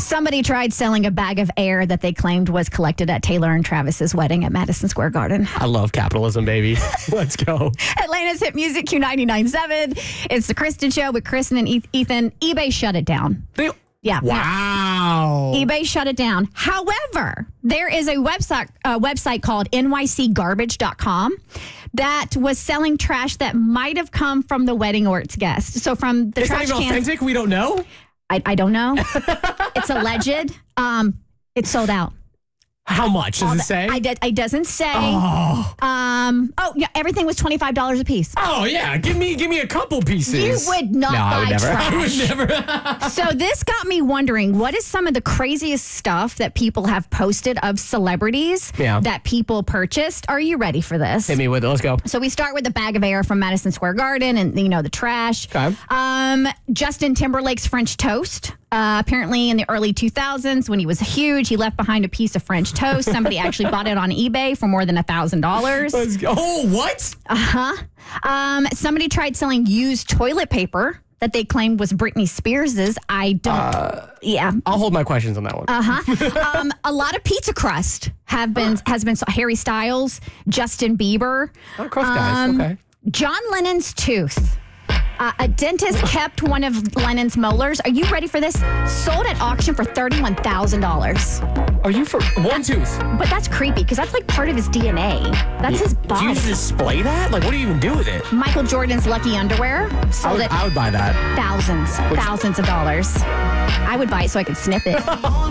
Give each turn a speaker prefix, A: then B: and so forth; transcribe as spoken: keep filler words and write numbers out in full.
A: Somebody tried selling a bag of air that they claimed was collected at Taylor and Travis's wedding at Madison Square Garden.
B: I love capitalism, baby. Let's go.
A: Atlanta's hit music Q ninety-nine point seven. It's the Kristen Show with Kristen and Ethan. eBay shut it down.
B: They-
A: Yeah.
B: Wow.
A: eBay shut it down. However, there is a website uh, website called N Y C garbage dot com that was selling trash that might have come from the wedding or its guest. So from the
B: It's not
A: trash
B: even
A: cans,
B: authentic? We don't know?
A: I, I don't know. It's alleged. Um, it's sold out.
B: How much does it say?
A: I did. It doesn't say.
B: Oh.
A: Um. Oh yeah. Everything was twenty five dollars a piece.
B: Oh, yeah. Give me give me a couple pieces.
A: You would not
B: No,
A: buy
B: I would never.
A: trash.
B: I would never.
A: So this got me wondering, what is some of the craziest stuff that people have posted of celebrities
B: Yeah.
A: that people purchased? Are you ready for this?
B: Hit me with it. Let's go.
A: So we start with the bag of air from Madison Square Garden and, you know, the trash.
B: Okay.
A: Um, Justin Timberlake's French toast. Uh, apparently in the early two thousands, when he was huge, he left behind a piece of French toast. Somebody actually bought it on eBay for more than one thousand dollars.
B: Let's go. Oh, what?
A: Uh-huh. Um, somebody tried selling used toilet paper that they claimed was Britney Spears's. I don't. Uh, yeah.
B: I'll hold my questions on that one.
A: Uh-huh. um, a lot of pizza crust have been has been Harry Styles, Justin Bieber.
B: Oh, crust guys.
A: Um,
B: Okay.
A: John Lennon's tooth. Uh, a dentist kept one of Lennon's molars. Are you ready for this? Sold at auction for thirty-one thousand dollars.
B: Are you for one tooth?
A: But that's creepy because that's like part of his D N A. That's his
B: Do
A: body.
B: you display that? Like, what do you even do with it?
A: Michael Jordan's lucky underwear
B: I
A: sold
B: would,
A: at
B: I would buy that.
A: thousands, thousands of dollars. I would buy it so I could snip it.